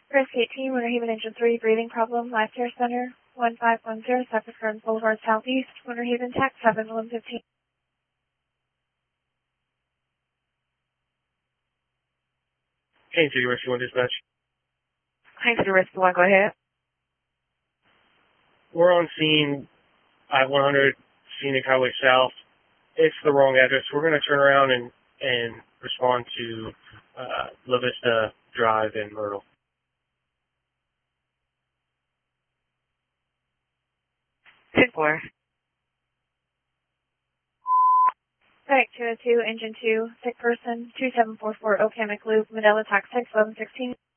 Risk 18, Winter Haven Engine 3, breathing problem, Live Care Center, 1510, Cypress Gardens Boulevard Southeast, Winter Haven, Tech 7115. Kansas City Rescue 1 Dispatch. Kansas City Rescue 1, go ahead. We're on scene at 100 Scenic Highway South. It's the wrong address. We're going to turn around and respond to La Vista Drive in Myrtle. 10-4. Medic 202, Engine 2, sick person, 2744 Okamic Loop, Medela Tax 1116.